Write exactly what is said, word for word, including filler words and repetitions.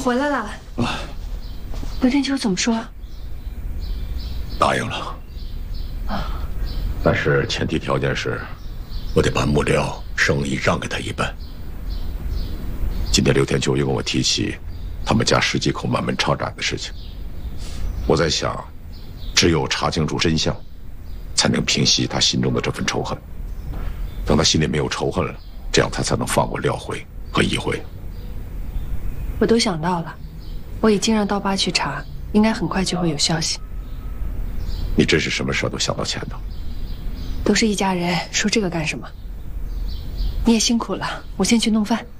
回来了。啊，刘振秋怎么说？ 答应了。啊，但是前提条件是，我得把木料生意让给他一半。今天刘天秋又跟我提起他们家十几口满门抄斩的事情，我在想，只有查清楚真相，才能平息他心中的这份仇恨。等他心里没有仇恨了，这样他才能放过廖辉和一辉。 我都想到了，我已经让刀疤去查，应该很快就会有消息。 你真是什么事都想到前头。 都是一家人，说这个干什么？你也辛苦了，我先去弄饭。